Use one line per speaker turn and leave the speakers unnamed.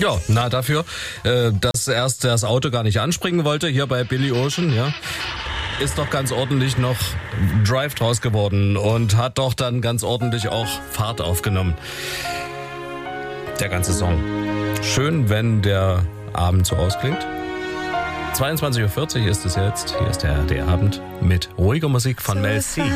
Ja, na dafür, dass erst das Auto gar nicht anspringen wollte, hier bei Billy Ocean, ja, ist doch ganz ordentlich noch Drive draus geworden und hat doch dann ganz ordentlich auch Fahrt aufgenommen. Der ganze Song. Schön, wenn der Abend so ausklingt. 22:40 Uhr ist es jetzt. Hier ist der ARD-Abend mit ruhiger Musik von Mel C.